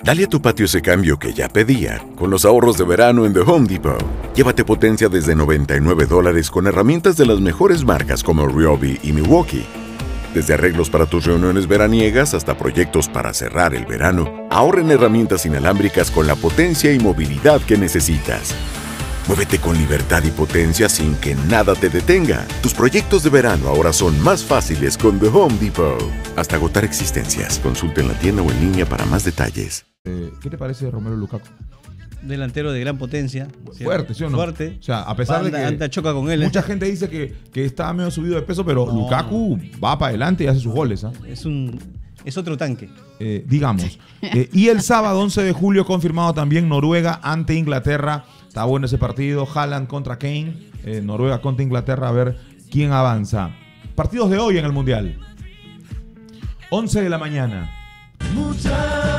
Dale a tu patio ese cambio que ya pedía con los ahorros de verano en The Home Depot. Llévate potencia desde $99 con herramientas de las mejores marcas como Ryobi y Milwaukee. Desde arreglos para tus reuniones veraniegas hasta proyectos para cerrar el verano, ahorra en herramientas inalámbricas con la potencia y movilidad que necesitas. Muévete con libertad y potencia sin que nada te detenga. Tus proyectos de verano ahora son más fáciles con The Home Depot. Hasta agotar existencias. Consulta en la tienda o en línea para más detalles. ¿Qué te parece Romelu Lukaku? Delantero de gran potencia. Fuerte, ¿sí o no? Fuerte. O sea, a pesar de que anda choca con él. Mucha gente dice que está medio subido de peso, pero no. Lukaku va para adelante y hace sus goles. Es otro tanque. Digamos. Y el sábado 11 de julio confirmado también Noruega ante Inglaterra. Está bueno ese partido. Haaland contra Kane. Noruega contra Inglaterra. A ver quién avanza. Partidos de hoy en el Mundial. 11 de la mañana. Muchachos,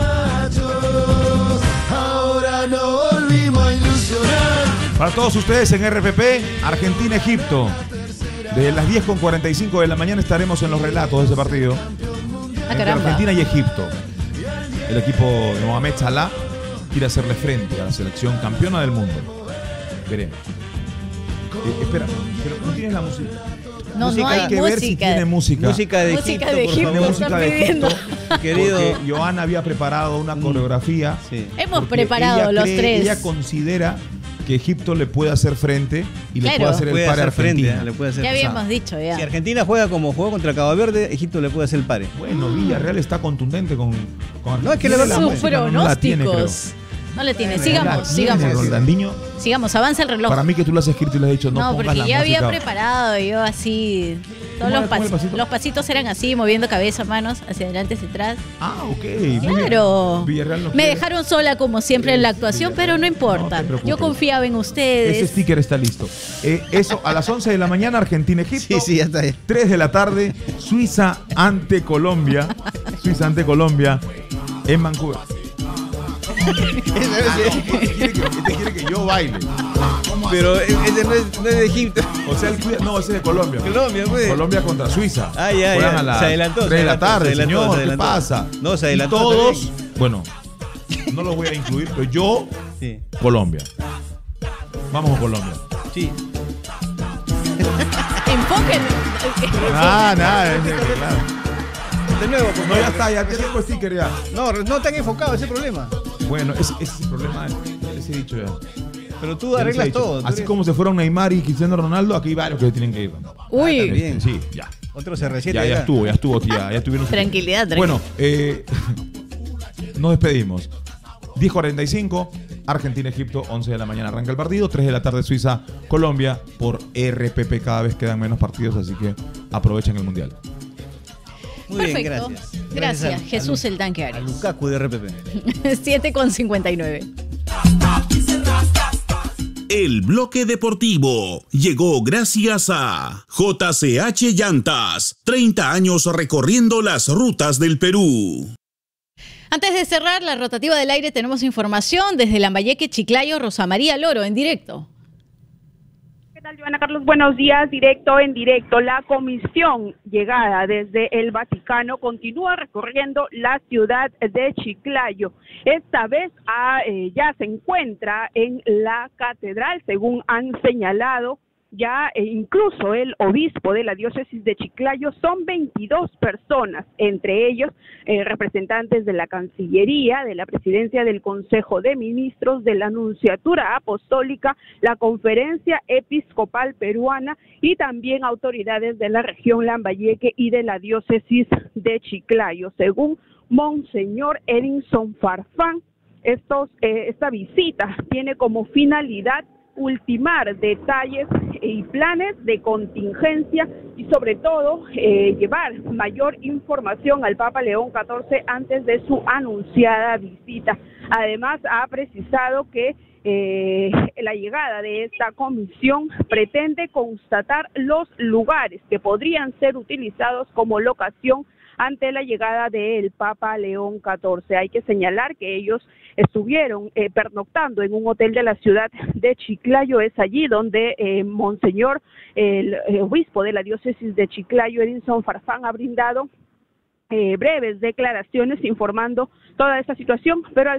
ahora no volvimos a ilusionar. Para todos ustedes en RPP, Argentina-Egipto. De las 10:45 de la mañana estaremos en los relatos de ese partido. Entre Argentina y Egipto. El equipo de Mohamed Salah quiere hacerle frente a la selección campeona del mundo. Veremos. Espera, pero no tienes la música. No, música, no hay hay que música. ver si tiene música. Música de Música Egipto, de por Egipto. favor. Música de Egipto. Querido. Porque Joana había preparado una coreografía. Sí. Hemos porque preparado los tres. Ella considera que Egipto le puede hacer frente y le Claro. puede hacer el Puede par a hacer frente, Argentina. le puede hacer. Ya O sea, habíamos dicho, ya. si Argentina juega como jugó contra Cabo Verde, Egipto le puede hacer el pare. Bueno, Villarreal está contundente con Argentina. No, es que le va a Sus música no la tiene, creo. pronósticos. No le tiene. La Sigamos, tiene, sigamos. Rolandinho. Sigamos, avanza el reloj. Para mí que tú lo has escrito y le has dicho no, No, pongas porque la ya había música. preparado yo así. Todos ¿Cómo los, era el pasito? los pasitos eran así, moviendo cabeza, manos, hacia adelante, hacia atrás. Ah, ok. Muy Claro. bien. Villarreal no Me quiere. dejaron sola como siempre en la actuación, pero no importa. No te preocupes. Yo confiaba en ustedes. Ese sticker está listo. Eso a las 11 de la mañana, Argentina-Egipto. Sí, ya está ahí. 3 de la tarde, Suiza ante Colombia. Suiza ante Colombia en Vancouver. Este quiere que yo baile. Pero ese no es de Egipto. O sea, no, ese es de Colombia. Colombia, pues. Colombia contra Suiza. Ah, ya, Juegan ya. a las Se adelantó, 3 de la tarde, se adelantó, señor. se ¿Qué adelantó. pasa? No, se adelantó Y todos, también. bueno, no los voy a incluir, pero yo, Sí. Colombia. Vamos a Colombia. Sí. Enfoquen. Nada, claro. De nuevo, por No, favor. ya está, ya tengo sticker ya. No están enfocados, ese es el problema. Bueno, ese es el problema, ese dicho ya. Pero tú Ya les he arreglas dicho. todo. tú Así eres- como se fueron Neymar y Cristiano Ronaldo, aquí hay varios que tienen que ir. Uy, Bien. Sí, ya. Otro CR7. Ya estuvo, tía, ya estuvieron. tranquilidad, tranquilidad. Bueno, nos despedimos. 10:45, Argentina-Egipto, 11 de la mañana arranca el partido, 3 de la tarde Suiza-Colombia por RPP. Cada vez quedan menos partidos, así que aprovechen el Mundial. Muy bien, Perfecto. gracias. Gracias, Jesús el Tanque A Arias. Lukaku de RPP. 7:59. El bloque deportivo llegó gracias a JCH Llantas, 30 años recorriendo las rutas del Perú. Antes de cerrar la rotativa del aire, tenemos información desde Lambayeque, Chiclayo, Rosa María Loro, en directo. ¿Qué tal, Joana Carlos? Buenos días, directo en directo. La comisión llegada desde el Vaticano continúa recorriendo la ciudad de Chiclayo. Esta vez ya se encuentra en la catedral, según han señalado ya incluso el obispo de la diócesis de Chiclayo. Son 22 personas, entre ellos representantes de la Cancillería, de la Presidencia del Consejo de Ministros, de la Nunciatura Apostólica, la Conferencia Episcopal Peruana y también autoridades de la región Lambayeque y de la diócesis de Chiclayo. Según Monseñor Edinson Farfán, esta visita tiene como finalidad ultimar detalles y planes de contingencia y sobre todo llevar mayor información al Papa León XIV antes de su anunciada visita. Además, ha precisado que la llegada de esta comisión pretende constatar los lugares que podrían ser utilizados como locación ante la llegada del Papa León XIV. Hay que señalar que ellos estuvieron pernoctando en un hotel de la ciudad de Chiclayo. Es allí donde Monseñor, el obispo de la diócesis de Chiclayo, Edinson Farfán, ha brindado breves declaraciones informando toda esta situación, pero